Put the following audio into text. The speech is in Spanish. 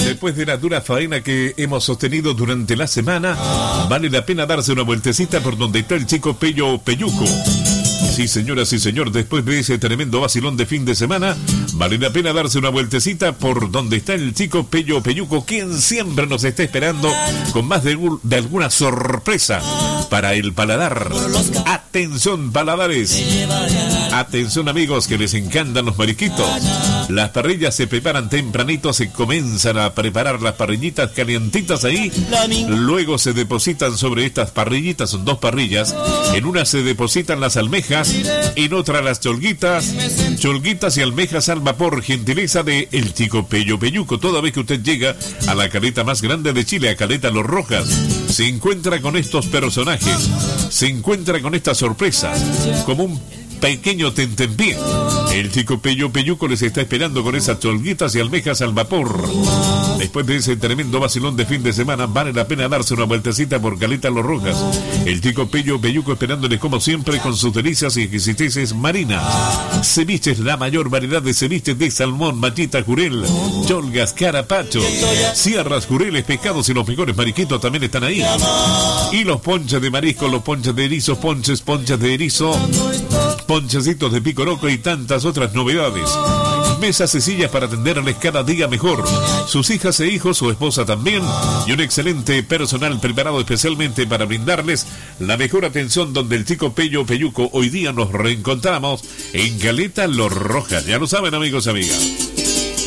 Después de la dura faena que hemos sostenido durante la semana, vale la pena darse una vueltecita por donde está el chico Pello Peyuco. Sí, señora, sí, señor, después de ese tremendo vacilón de fin de semana, vale la pena darse una vueltecita por donde está el chico Pello Peyuco, quien siempre nos está esperando con más de alguna sorpresa para el paladar. Atención, paladares. Atención, amigos, que les encantan los marisquitos. Las parrillas se preparan tempranito, se comienzan a preparar las parrillitas calientitas ahí. Luego se depositan sobre estas parrillitas, son 2 parrillas. En una se depositan las almejas, en otra las cholguitas y almejas al vapor, gentileza de el chico Pello Peyuco. Toda vez que usted llega a la caleta más grande de Chile, a Caleta Los Rojas, se encuentra con estos personajes, se encuentra con esta sorpresa, como un pequeño tentempié. El chico Pello Peyuco les está esperando con esas cholguitas y almejas al vapor. Después de ese tremendo vacilón de fin de semana, vale la pena darse una vueltecita por Caleta Los Rojas. El chico Pello Peyuco esperándoles como siempre con sus delicias y exquisiteces marinas. Ceviches, la mayor variedad de ceviches de salmón, machita, jurel, cholgas, carapacho, sierras, jureles, pescados y los mejores mariquitos también están ahí. Y los ponches de marisco, los ponches de erizo, ponches de erizo, ponchecitos de picoroco y tantas otras novedades. Mesas y sillas para atenderles cada día mejor. Sus hijas e hijos, su esposa también, y un excelente personal preparado especialmente para brindarles la mejor atención, donde el chico Pello Peyuco. Hoy día nos reencontramos en Caleta Los Rojas. Ya lo saben, amigos y amigas.